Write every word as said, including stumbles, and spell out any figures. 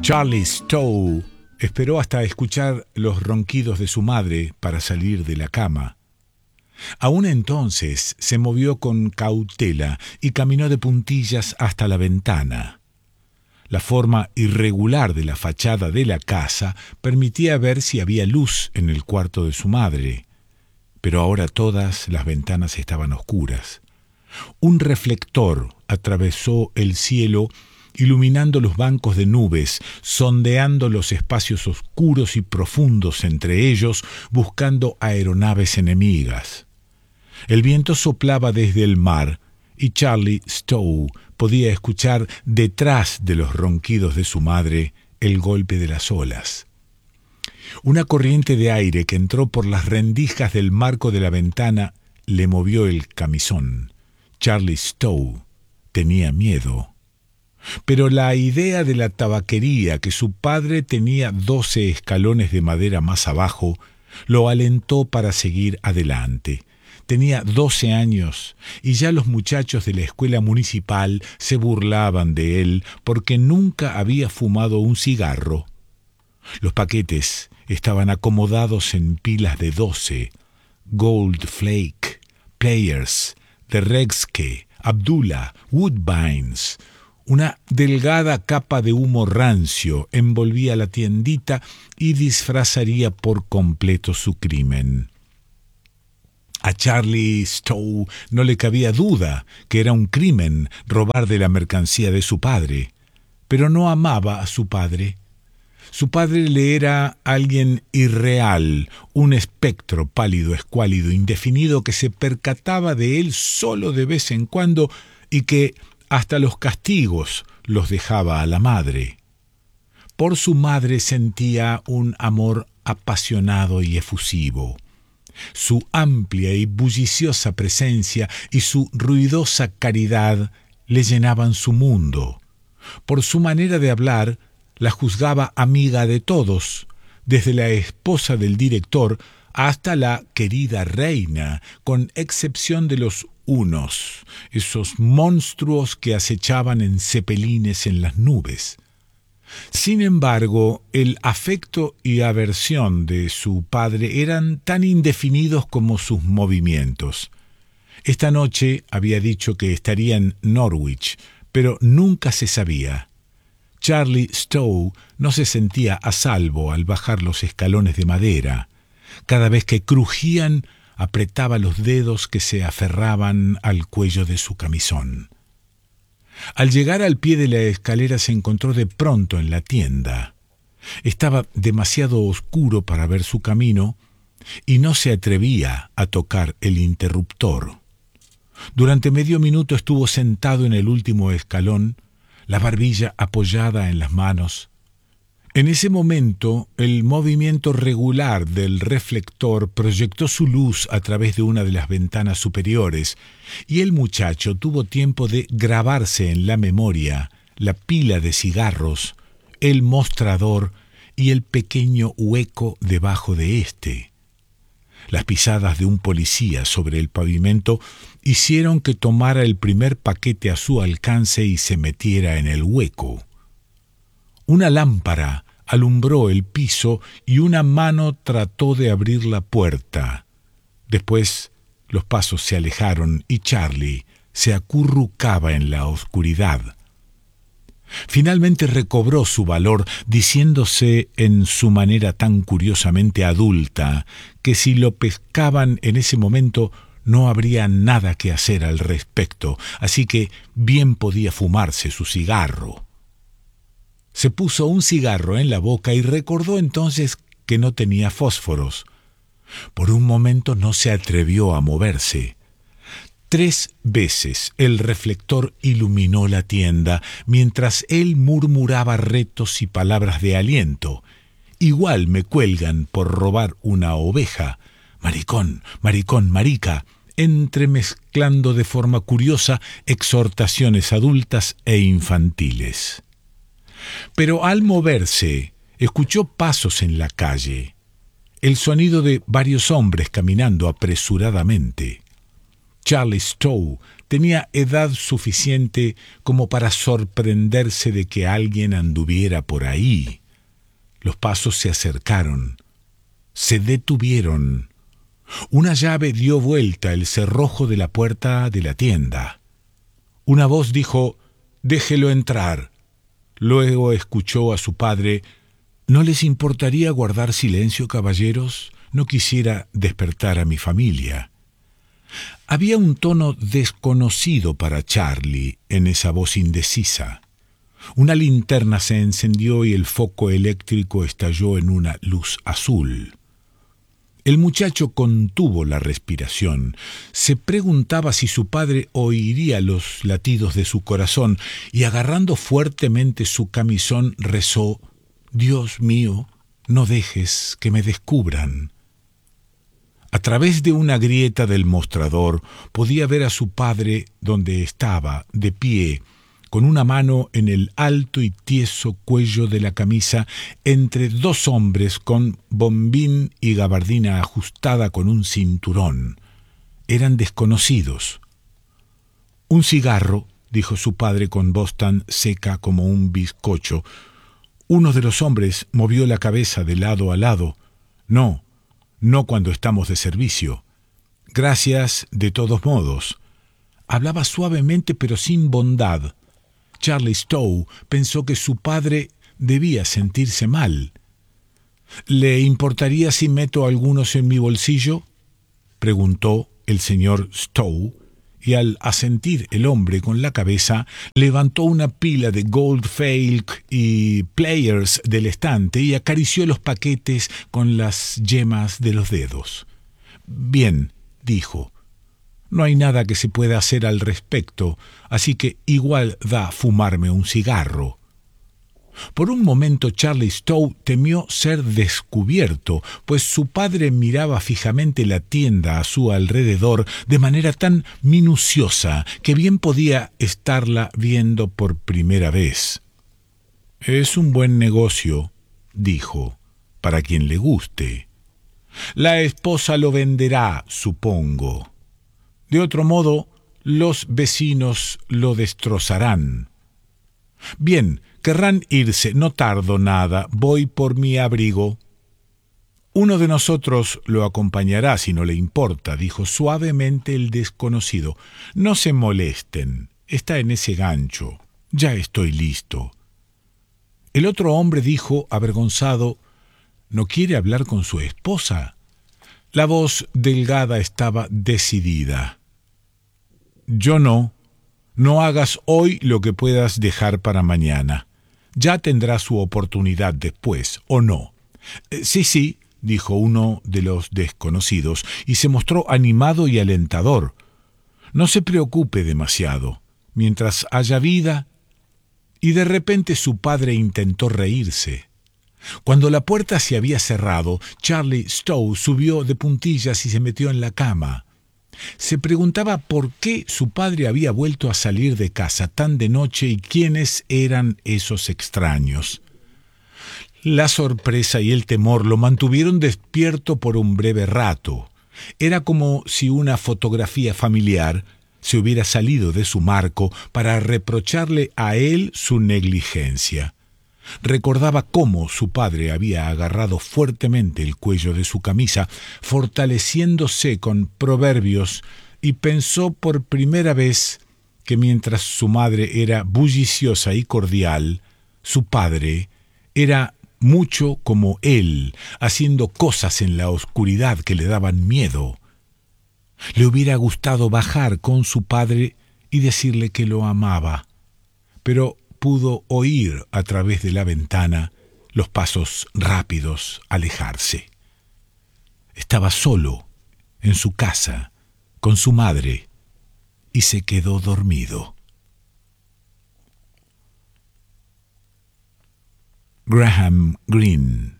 Charlie Stowe esperó hasta escuchar los ronquidos de su madre para salir de la cama. Aún entonces se movió con cautela y caminó de puntillas hasta la ventana. La forma irregular de la fachada de la casa permitía ver si había luz en el cuarto de su madre, pero ahora todas las ventanas estaban oscuras. Un reflector atravesó el cielo, iluminando los bancos de nubes, sondeando los espacios oscuros y profundos entre ellos, buscando aeronaves enemigas. El viento soplaba desde el mar, y Charlie Stowe podía escuchar detrás de los ronquidos de su madre el golpe de las olas. Una corriente de aire que entró por las rendijas del marco de la ventana le movió el camisón. Charlie Stowe tenía miedo. Pero la idea de la tabaquería, que su padre tenía doce escalones de madera más abajo, lo alentó para seguir adelante. Tenía doce años y ya los muchachos de la escuela municipal se burlaban de él porque nunca había fumado un cigarro. Los paquetes estaban acomodados en pilas de doce. Gold Flake, Players, de Regske, Abdullah, Woodbines. Una delgada capa de humo rancio envolvía la tiendita y disfrazaría por completo su crimen. A Charlie Stowe no le cabía duda que era un crimen robar de la mercancía de su padre, pero no amaba a su padre. Su padre le era alguien irreal, un espectro pálido, escuálido, indefinido que se percataba de él solo de vez en cuando y que hasta los castigos los dejaba a la madre. Por su madre sentía un amor apasionado y efusivo. Su amplia y bulliciosa presencia y su ruidosa caridad le llenaban su mundo. Por su manera de hablar, la juzgaba amiga de todos, desde la esposa del director hasta la querida reina, con excepción de los unos, esos monstruos que acechaban en cepelines en las nubes. Sin embargo, el afecto y aversión de su padre eran tan indefinidos como sus movimientos. Esta noche había dicho que estaría en Norwich, pero nunca se sabía. Charlie Stowe no se sentía a salvo al bajar los escalones de madera. Cada vez que crujían, apretaba los dedos que se aferraban al cuello de su camisón. Al llegar al pie de la escalera se encontró de pronto en la tienda. Estaba demasiado oscuro para ver su camino y no se atrevía a tocar el interruptor. Durante medio minuto estuvo sentado en el último escalón, la barbilla apoyada en las manos. En ese momento, el movimiento regular del reflector proyectó su luz a través de una de las ventanas superiores, y el muchacho tuvo tiempo de grabarse en la memoria la pila de cigarros, el mostrador y el pequeño hueco debajo de éste. Las pisadas de un policía sobre el pavimento hicieron que tomara el primer paquete a su alcance y se metiera en el hueco. Una lámpara alumbró el piso y una mano trató de abrir la puerta. Después los pasos se alejaron y Charlie se acurrucaba en la oscuridad. Finalmente recobró su valor, diciéndose en su manera tan curiosamente adulta que si lo pescaban en ese momento no habría nada que hacer al respecto, así que bien podía fumarse su cigarro. Se puso un cigarro en la boca y recordó entonces que no tenía fósforos. Por un momento no se atrevió a moverse. Tres veces el reflector iluminó la tienda, mientras él murmuraba retos y palabras de aliento. Igual me cuelgan por robar una oveja. Maricón, maricón, marica, entremezclando de forma curiosa exhortaciones adultas e infantiles. Pero al moverse, escuchó pasos en la calle, el sonido de varios hombres caminando apresuradamente. Charlie Stowe tenía edad suficiente como para sorprenderse de que alguien anduviera por ahí. Los pasos se acercaron, se detuvieron. Una llave dio vuelta el cerrojo de la puerta de la tienda. Una voz dijo: «Déjelo entrar». Luego escuchó a su padre: «¿No les importaría guardar silencio, caballeros? No quisiera despertar a mi familia». Había un tono desconocido para Charlie en esa voz indecisa. Una linterna se encendió y el foco eléctrico estalló en una luz azul. El muchacho contuvo la respiración. Se preguntaba si su padre oiría los latidos de su corazón y, agarrando fuertemente su camisón, rezó: «Dios mío, no dejes que me descubran». A través de una grieta del mostrador podía ver a su padre donde estaba, de pie, con una mano en el alto y tieso cuello de la camisa, entre dos hombres con bombín y gabardina ajustada con un cinturón. Eran desconocidos. «Un cigarro», dijo su padre con voz tan seca como un bizcocho. Uno de los hombres movió la cabeza de lado a lado. «No, no cuando estamos de servicio. Gracias de todos modos». Hablaba suavemente pero sin bondad. Charlie Stow pensó que su padre debía sentirse mal. «¿Le importaría si meto algunos en mi bolsillo?», preguntó el señor Stow, y al asentir el hombre con la cabeza, levantó una pila de Goldfake y Players del estante y acarició los paquetes con las yemas de los dedos. «Bien», dijo, «no hay nada que se pueda hacer al respecto, así que igual da fumarme un cigarro». Por un momento Charlie Stow temió ser descubierto, pues su padre miraba fijamente la tienda a su alrededor de manera tan minuciosa que bien podía estarla viendo por primera vez. «Es un buen negocio», dijo, «para quien le guste. La esposa lo venderá, supongo. De otro modo, los vecinos lo destrozarán. Bien, querrán irse, no tardo nada, voy por mi abrigo». «Uno de nosotros lo acompañará si no le importa», dijo suavemente el desconocido. «No se molesten, está en ese gancho. Ya estoy listo». El otro hombre dijo, avergonzado: «¿No quiere hablar con su esposa?». La voz delgada estaba decidida. «Yo no. No hagas hoy lo que puedas dejar para mañana. Ya tendrá su oportunidad después, ¿o no?». «Sí, sí», dijo uno de los desconocidos, y se mostró animado y alentador. «No se preocupe demasiado. Mientras haya vida». Y de repente su padre intentó reírse. Cuando la puerta se había cerrado, Charlie Stow subió de puntillas y se metió en la cama. Se preguntaba por qué su padre había vuelto a salir de casa tan de noche y quiénes eran esos extraños. La sorpresa y el temor lo mantuvieron despierto por un breve rato. Era como si una fotografía familiar se hubiera salido de su marco para reprocharle a él su negligencia. Recordaba cómo su padre había agarrado fuertemente el cuello de su camisa, fortaleciéndose con proverbios, y pensó por primera vez que mientras su madre era bulliciosa y cordial, su padre era mucho como él, haciendo cosas en la oscuridad que le daban miedo. Le hubiera gustado bajar con su padre y decirle que lo amaba, pero pudo oír a través de la ventana los pasos rápidos alejarse. Estaba solo en su casa con su madre y se quedó dormido. Graham Greene.